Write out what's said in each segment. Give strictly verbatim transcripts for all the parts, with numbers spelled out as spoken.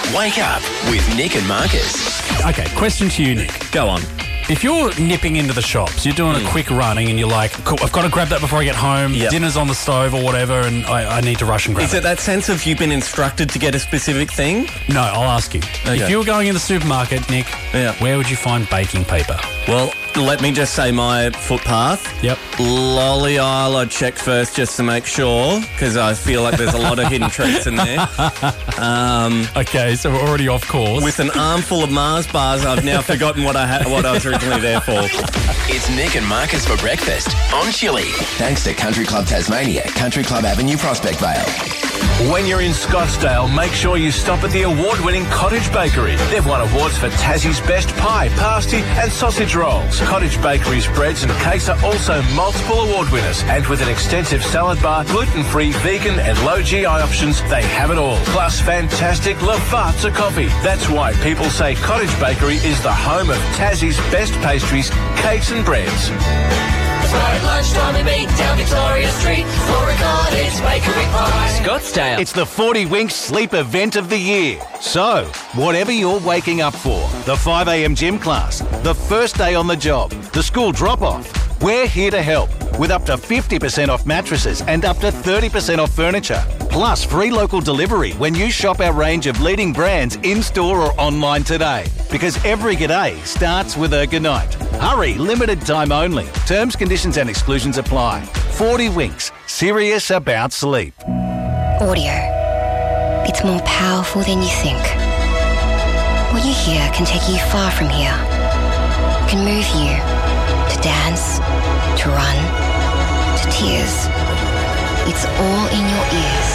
Wake up with Nick and Marcus. Okay, question to you, Nick. Go on. If you're nipping into the shops, you're doing a quick running and you're like, cool, I've got to grab that before I get home, Yep. dinner's on the stove or whatever, and I, I need to rush and grab Is it that sense of you've been instructed to get a specific thing? No, I'll ask you. Okay. If you were going in the supermarket, Nick, Yeah. where would you find baking paper? Well, let me just say my footpath. Yep. Lolly aisle I'd check first just to make sure, because I feel like there's a lot of hidden treats in there. Um, Okay, so we're already off course. with an armful of Mars bars, I've now forgotten what I ha- what I was originally there for. It's Nick and Marcus for breakfast on Chili. Thanks to Country Club Tasmania, Country Club Avenue, Prospect Vale. When you're in Scottsdale, make sure you stop at the award-winning Cottage Bakery. They've won awards for Tassie's best pie, pasty and sausage rolls. Cottage Bakery's breads and cakes are also multiple award winners. And with an extensive salad bar, gluten-free, vegan and low-G I options, they have it all. Plus fantastic Lavazza coffee. That's why people say Cottage Bakery is the home of Tassie's best pastries, cakes and breads. At lunchtime we meet down Victoria Street for a Cottage Bakery pie. Scottsdale. It's the forty Winks Sleep event of the year. So, whatever you're waking up for, the five a.m. gym class, the first day on the job, the school drop-off, we're here to help with up to fifty percent off mattresses and up to thirty percent off furniture. Plus free local delivery when you shop our range of leading brands in-store or online today. Because every g'day starts with a goodnight. Hurry, limited time only. Terms, conditions and exclusions apply. forty Winks, serious about sleep. Audio. It's more powerful than you think. What you hear can take you far from here. It can move you to dance, to run, to tears. It's all in your ears.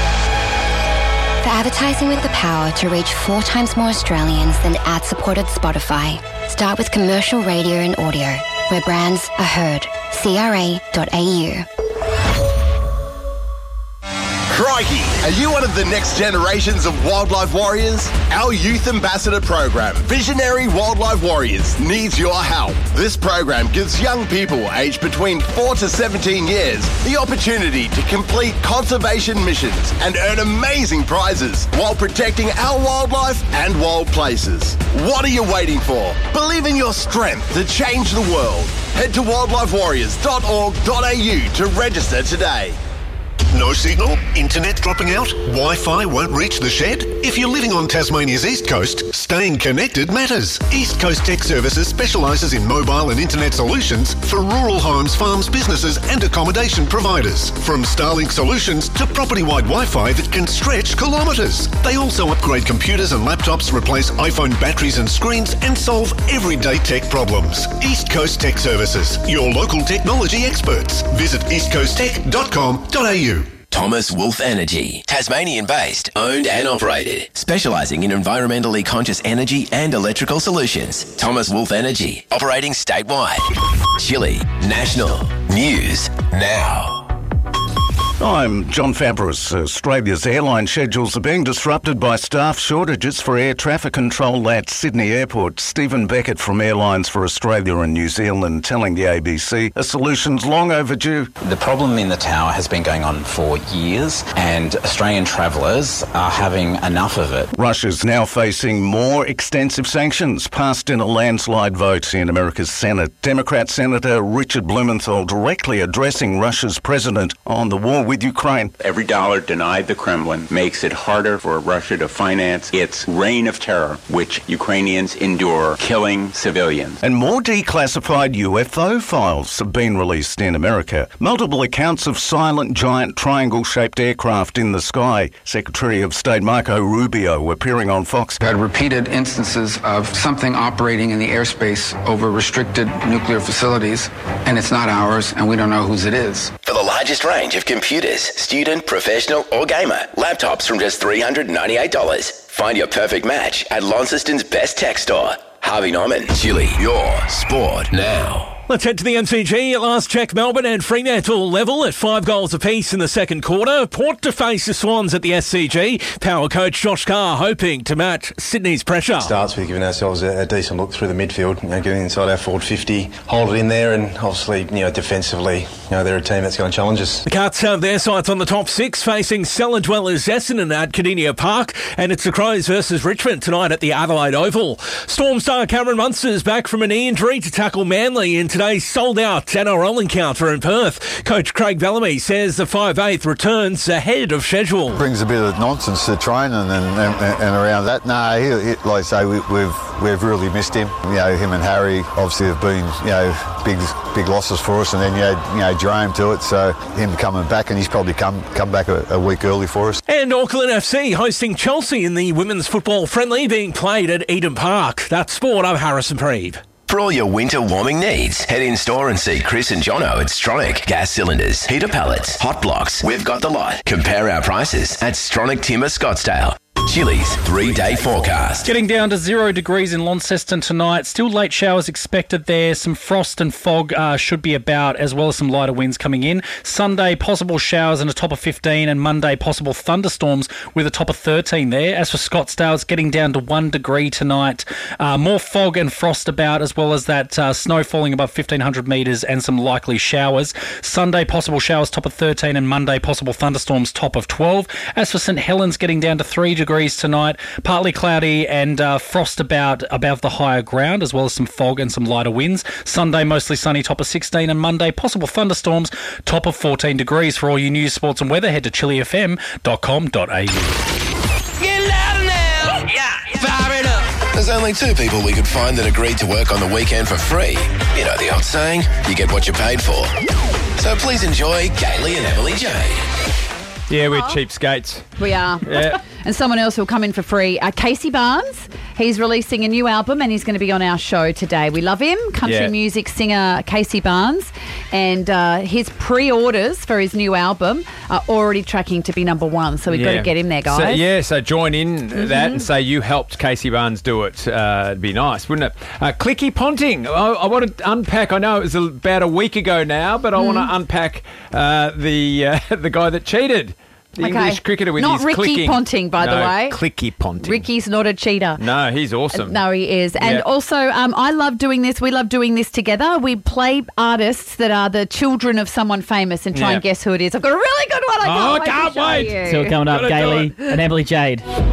For advertising with the power to reach four times more Australians than ad-supported Spotify, start with commercial radio and audio, where brands are heard. C R A dot A U. Crikey! Are you one of the next generations of wildlife warriors? Our Youth Ambassador program, Visionary Wildlife Warriors, needs your help. This program gives young people aged between four to seventeen years the opportunity to complete conservation missions and earn amazing prizes while protecting our wildlife and wild places. What are you waiting for? Believe in your strength to change the world. Head to wildlife warriors dot org dot A U to register today. No signal? Internet dropping out? Wi-Fi won't reach the shed? If you're living on Tasmania's East Coast, staying connected matters. East Coast Tech Services specialises in mobile and internet solutions for rural homes, farms, businesses and accommodation providers. From Starlink solutions to property-wide Wi-Fi that can stretch kilometres. They also upgrade computers and laptops, replace iPhone batteries and screens and solve everyday tech problems. East Coast Tech Services, your local technology experts. Visit east coast tech dot com dot A U. Thomas Wolf Energy, Tasmanian-based, owned and operated, specialising in environmentally conscious energy and electrical solutions. Thomas Wolf Energy, operating statewide. Chile National News Now. I'm John Fabris. Australia's airline schedules are being disrupted by staff shortages for air traffic control at Sydney Airport. Stephen Beckett from Airlines for Australia and New Zealand telling the A B C a solution's long overdue. The problem in the tower has been going on for years and Australian travellers are having enough of it. Russia's now facing more extensive sanctions passed in a landslide vote in America's Senate. Democrat Senator Richard Blumenthal directly addressing Russia's president on the war with Ukraine. Every dollar denied the Kremlin makes it harder for Russia to finance its reign of terror, which Ukrainians endure, killing civilians. And more declassified U F O files have been released in America. Multiple accounts of silent giant triangle-shaped aircraft in the sky. Secretary of State Marco Rubio appearing on Fox. Had repeated instances of something operating in the airspace over restricted nuclear facilities, and it's not ours, and we don't know whose it is. For the largest range of computers, student, professional or gamer, laptops from just three hundred ninety-eight dollars. Find your perfect match at Launceston's best tech store. Harvey Norman, Chili, your sport now. Let's head to the M C G. At last check, Melbourne and Fremantle level at five goals apiece in the second quarter. Port to face the Swans at the S C G. Power coach Josh Carr hoping to match Sydney's pressure. Starts with giving ourselves a, a decent look through the midfield, you know, getting inside our forward fifty, hold it in there, and obviously, you know, defensively, you know, they're a team that's going to challenge us. The Cats have their sights on the top six, facing cellar dwellers Essendon at Cardinia Park, and it's the Crows versus Richmond tonight at the Adelaide Oval. Storm star Cameron Munster's back from a knee injury to tackle Manly in today's sold-out N R L encounter in Perth. Coach Craig Bellamy says the five eighth returns ahead of schedule. Brings a bit of nonsense to training and, and, and around that. No, he, he, like I say, we, we've we've really missed him. You know, him and Harry obviously have been, you know, big big losses for us, and then you had, you know, Jerome to it, so him coming back, and he's probably come come back a, a week early for us. And Auckland F C hosting Chelsea in the women's football friendly being played at Eden Park. That's sport. I'm Harrison Preeve. For all your winter warming needs, head in store and see Chris and Jono at Stronach. Gas cylinders, heater pallets, hot blocks. We've got the lot. Compare our prices at Stronach Timber Scottsdale. Chili's three-day forecast. Getting down to zero degrees in Launceston tonight. Still late showers expected there. Some frost and fog uh, should be about, as well as some lighter winds coming in. Sunday, possible showers and a top of fifteen, and Monday, possible thunderstorms with a top of thirteen there. As for Scottsdale, it's getting down to one degree tonight. Uh, more fog and frost about, as well as that uh, snow falling above fifteen hundred metres and some likely showers. Sunday, possible showers, top of thirteen, and Monday, possible thunderstorms, top of twelve. As for St Helens, getting down to three degrees tonight, partly cloudy and uh, frost about above the higher ground, as well as some fog and some lighter winds. Sunday, mostly sunny, top of sixteen, and Monday, possible thunderstorms, top of fourteen degrees. For all your news, sports and weather, head to chili f m dot com dot a u. Get louder now! Yeah, fire it up! There's only two people we could find that agreed to work on the weekend for free. You know the old saying, you get what you paid for. So please enjoy Kaylee and Emily Jade. Yeah, we're cheapskates. We are. Yeah. And someone else who'll come in for free, uh, Casey Barnes. He's releasing a new album and he's going to be on our show today. We love him, country Yeah. music singer Casey Barnes. And uh, his pre-orders for his new album are already tracking to be number one. So we've got to get him there, guys. So, yeah, so join in Mhm. that and say you helped Casey Barnes do it. Uh, it'd be nice, wouldn't it? Uh, Clicky Ponting. I, I want to unpack, I know it was about a week ago now, but I want Mm. to unpack uh, the uh, the guy that cheated. The Okay. English cricketer with Not his Ricky clicking. Ponting, by the No, way. Clicky Ponting. Ricky's not a cheater. No, he's awesome. No, he is. And Yeah. also, um, I love doing this. We love doing this together. We play artists that are the children of someone famous and try Yeah. and guess who it is. I've got a really good one. I Oh, can't, can't wait. to show wait. you. Still coming up, Gotta do Gailey it. and Emily Jade.